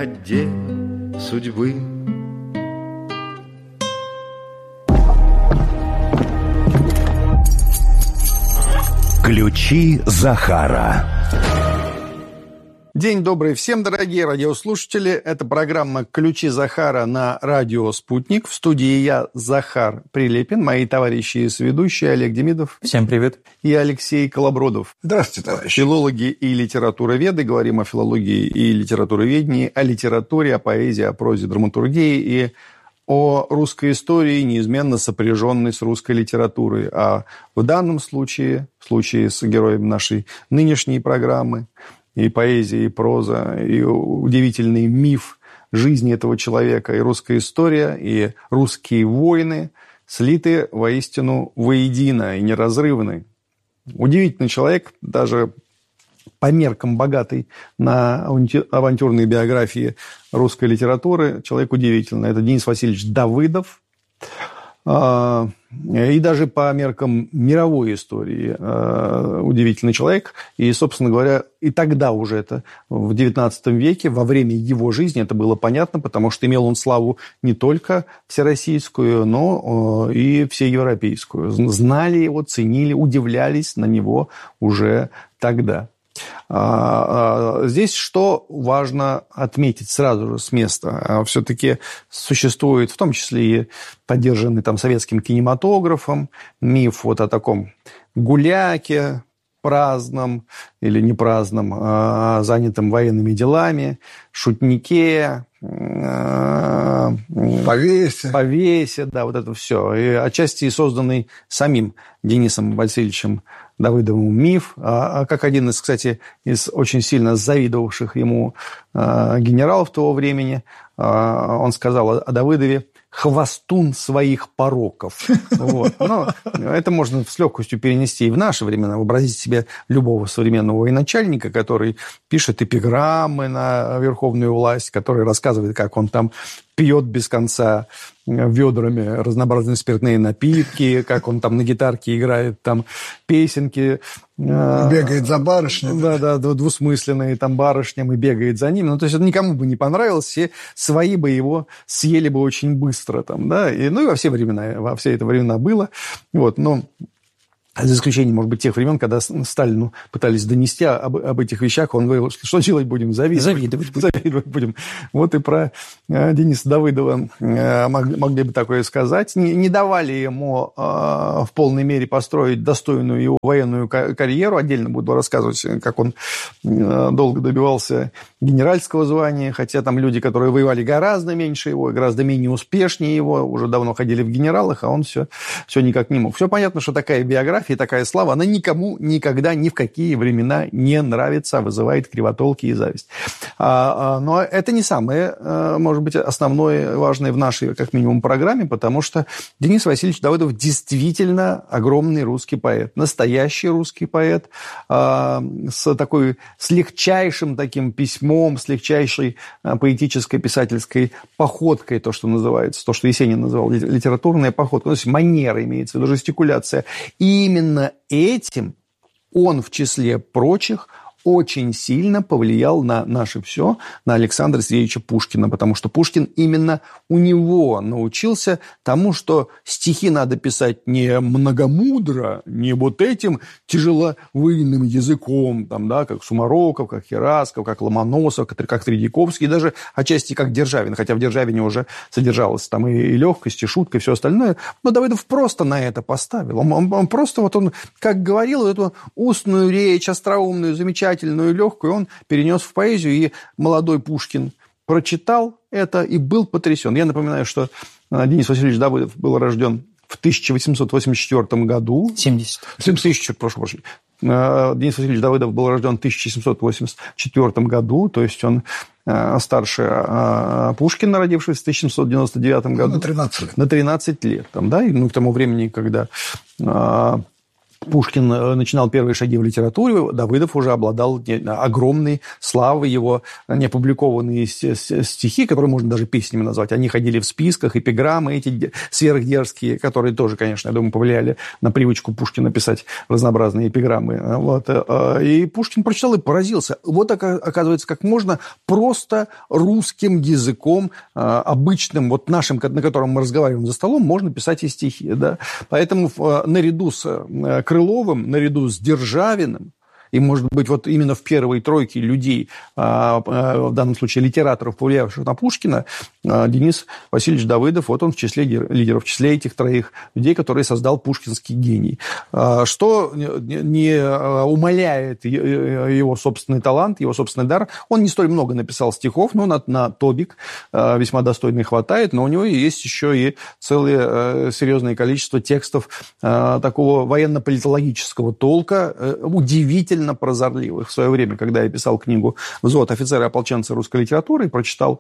отдел судьбы. Ключи Захара. День добрый всем, дорогие радиослушатели. Это программа «Ключи Захара» на радио «Спутник». В студии я, Захар Прилепин, мои товарищи и соведущие Олег Демидов. Всем привет. И Алексей Колобродов. Здравствуйте, товарищи. Филологи и литературоведы. Говорим о филологии и литературоведении, о литературе, о поэзии, о прозе, драматургии и о русской истории, неизменно сопряженной с русской литературой. А в данном случае, в случае с героем нашей нынешней программы, и поэзия, и проза, и удивительный миф жизни этого человека, и русская история, и русские войны слиты воистину воедино и неразрывны. Удивительный человек, даже по меркам богатой на авантюрные биографии русской литературы, человек удивительный. Это Денис Васильевич Давыдов. И даже по меркам мировой истории удивительный человек. И, собственно говоря, и тогда уже это, в XIX веке, во время его жизни это было понятно, потому что имел он славу не только всероссийскую, но и всеевропейскую. Знали его, ценили, удивлялись на него уже тогда. Здесь что важно отметить сразу же с места? Все-таки существует, в том числе и поддержанный там советским кинематографом, миф вот о таком гуляке праздном или не праздном, занятом военными делами, шутнике, повесе, да, вот это все. И отчасти созданный самим Денисом Васильевичем Давыдовым миф, как один из, кстати, из очень сильно завидовавших ему генералов того времени, он сказал о Давыдове: «хвостун своих пороков». Вот. Но это можно с легкостью перенести и в наши времена. Вообразите себе любого современного военачальника, который пишет эпиграммы на верховную власть, который рассказывает, как он там пьет без конца ведрами разнообразные спиртные напитки, как он там на гитарке играет там песенки. Бегает за барышнями. Да, двусмысленные там барышням и бегает за ними. Ну, то есть это никому бы не понравилось, все свои бы его съели бы очень быстро там, да. И во все это времена было. Вот, но за исключением, может быть, тех времен, когда Сталину пытались донести об этих вещах, он говорил, что делать будем? Завидовать будем. Вот и про Дениса Давыдова могли бы такое сказать. Не давали ему в полной мере построить достойную его военную карьеру. Отдельно буду рассказывать, как он долго добивался генеральского звания, хотя там люди, которые воевали гораздо меньше его, гораздо менее успешнее его, уже давно ходили в генералах, а он все никак не мог. Все понятно, что такая биография и такая слава, она никому никогда ни в какие времена не нравится, а вызывает кривотолки и зависть. Но это не самое, может быть, основное, важное в нашей, как минимум, программе, потому что Денис Васильевич Давыдов действительно огромный русский поэт, настоящий русский поэт, с легчайшим таким письмом, с легчайшей поэтической писательской походкой, то, что называется, то, что Есенин называл литературная походка, то есть манера имеется в виду, жестикуляция. И именно этим он, в числе прочих, очень сильно повлиял на наше все, на Александра Сергеевича Пушкина, потому что Пушкин именно у него научился тому, что стихи надо писать не многомудро, не вот этим тяжеловыйным языком, там, да, как Сумароков, как Герасков, как Ломоносов, как Тредьяковский, и даже отчасти как Державин, хотя в Державине уже содержалась там и легкость, и шутка, и все остальное, но Давыдов просто на это поставил. Он просто, он как говорил, эту устную речь, остроумную, замечательную, легкую, он перенес в поэзию, и молодой Пушкин прочитал это и был потрясен. Я напоминаю, что Денис Васильевич Давыдов был рожден в 1884 году. 70, прошу прощения. Денис Васильевич Давыдов был рожден в 1784 году, то есть он старше Пушкина, родившись в 1799 году. На 13 лет. На 13 лет. Там, да? И, к тому времени, когда Пушкин начинал первые шаги в литературе, Давыдов уже обладал огромной славой, его неопубликованные стихи, которые можно даже песнями назвать, они ходили в списках, эпиграммы эти сверхдерзкие, которые тоже, конечно, я думаю, повлияли на привычку Пушкина писать разнообразные эпиграммы. Вот. И Пушкин прочитал и поразился. Вот, оказывается, как можно просто русским языком, обычным, вот нашим, на котором мы разговариваем за столом, можно писать и стихи. Да? Поэтому наряду с Крыловым, наряду с Державиным, и, может быть, вот именно в первой тройке людей, в данном случае литераторов, повлиявших на Пушкина, Денис Васильевич Давыдов, вот он в числе лидеров, в числе этих троих людей, которые создал пушкинский гений. Что не умаляет его собственный талант, его собственный дар. Он не столь много написал стихов, но на томик весьма достойный хватает, но у него есть еще и целое серьезное количество текстов такого военно-политологического толка, удивительно прозорливых. В свое время, когда я писал книгу «Взвод офицеры и ополченцы русской литературы», и прочитал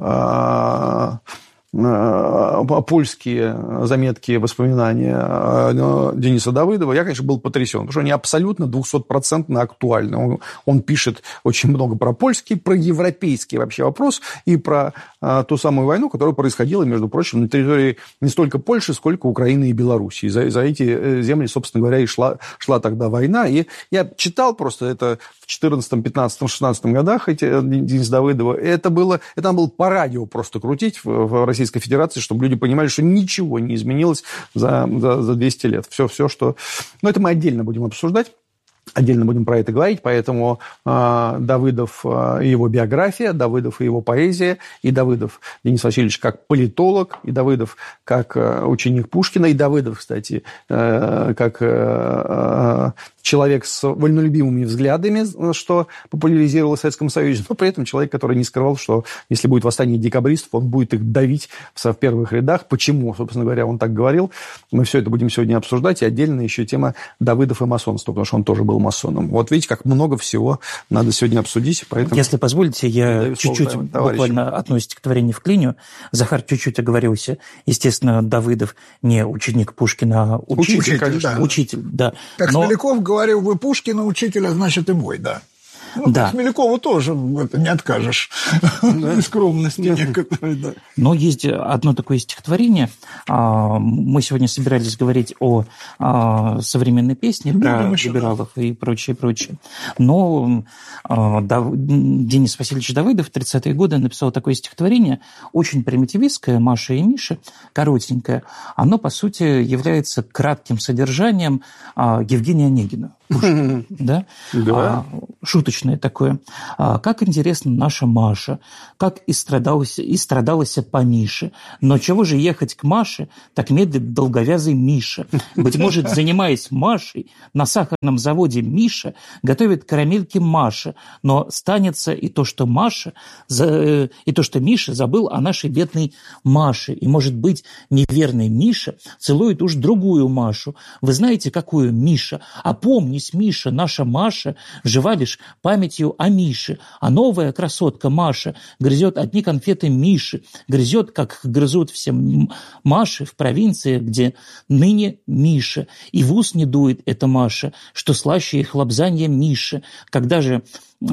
польские заметки, воспоминания Дениса Давыдова, я, конечно, был потрясен, потому что они абсолютно 200% актуальны. Он пишет очень много про польский, про европейский вообще вопрос и про ту самую войну, которая происходила, между прочим, на территории не столько Польши, сколько Украины и Белоруссии. За эти земли, собственно говоря, и шла тогда война. И я читал просто это в 14, 15, 16 годах Дениса Давыдова. Это надо было по радио просто крутить в Российской Федерации, чтобы люди понимали, что ничего не изменилось за 200 лет. Все, что... Но это мы отдельно будем обсуждать. Отдельно будем про это говорить, поэтому Давыдов и его биография, Давыдов и его поэзия, и Давыдов Денис Васильевич как политолог, и Давыдов как ученик Пушкина, и Давыдов, кстати, как человек с вольнолюбивыми взглядами, что популяризировало в Советском Союзе, но при этом человек, который не скрывал, что если будет восстание декабристов, он будет их давить в первых рядах. Почему, собственно говоря, он так говорил? Мы все это будем сегодня обсуждать, и отдельно еще тема Давыдов и масонства, потому что он тоже был масоном. Вот видите, как много всего надо сегодня обсудить. Поэтому... Если позволите, я чуть-чуть буквально одно стихотворение вклиню. Захар чуть-чуть оговорился. Естественно, Давыдов не ученик Пушкина, а учитель. Конечно. Учитель, да. Как Смоляков говорил, вы Пушкина учителя, значит и мой, да. Да. Смолякову тоже это не откажешь. Скромности некоторой, да. Но есть одно такое стихотворение. Мы сегодня собирались говорить о современной песне про либералов и прочее. Но Денис Васильевич Давыдов в 30-е годы написал такое стихотворение, очень примитивистское, «Маша и Миша», коротенькое. Оно, по сути, является кратким содержанием Евгения Онегина. Да? Да. Шуточное такое. Как интересно наша Маша, как и страдалась по Мише. Но чего же ехать к Маше, так медлит долговязый Миша. Быть может, занимаясь Машей, на сахарном заводе Миша готовит карамельки Маше, но станется и то, что Миша забыл о нашей бедной Маше. И, может быть, неверный Миша целует уж другую Машу. Вы знаете, какую Миша? Опомнись, Миша, наша Маша жива лишь памятью о Мише, а новая красотка Маша грызет одни конфеты Миши, грызет, как грызут все Маши в провинции, где ныне Миша, и в ус не дует эта Маша, что слаще их лобзанье Миши. Когда же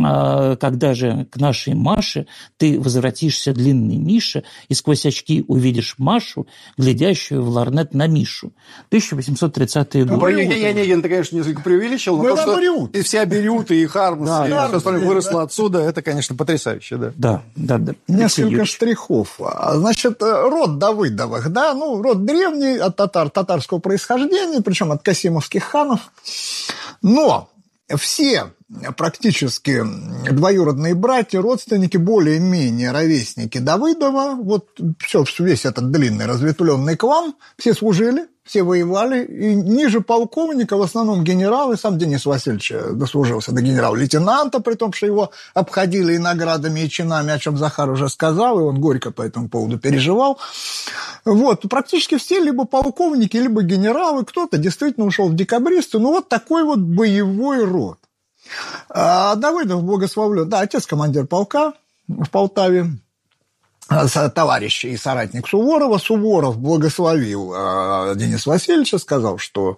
к нашей Маше ты возвратишься, длинный Миша, и сквозь очки увидишь Машу, глядящую в ларнет на Мишу. 1830-е годы. Онегин, ты, конечно, несколько преувеличил, но то, что и вся Берют, и Хармс, и все остальное выросло отсюда, это, конечно, потрясающе, да. Да. Несколько штрихов. Значит, род Давыдовых, да, род древний, от татарского происхождения, причем от касимовских ханов, но все практически двоюродные братья, родственники, более-менее ровесники Давыдова, вот весь этот длинный разветвленный клан, все служили, все воевали, и ниже полковника в основном генералы, сам Денис Васильевич дослужился до генерал-лейтенанта, при том, что его обходили и наградами, и чинами, о чем Захар уже сказал, и он горько по этому поводу переживал. Вот, практически все либо полковники, либо генералы, кто-то действительно ушел в декабристы, вот такой вот боевой род. Давыдов благословлен, да, отец командир полка в Полтаве, товарищ и соратник Суворова. Суворов благословил Дениса Васильевича, сказал, что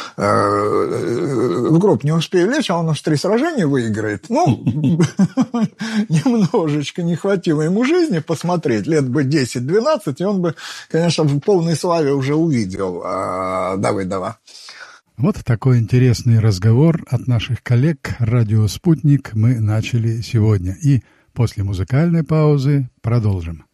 в гроб не успею лечь, а он уж 3 сражения выиграет. Ну, немножечко не хватило ему жизни посмотреть, лет бы 10-12, и он бы, конечно, в полной славе уже увидел Давыдова. Вот такой интересный разговор от наших коллег «Радио Спутник» мы начали сегодня. И после музыкальной паузы продолжим.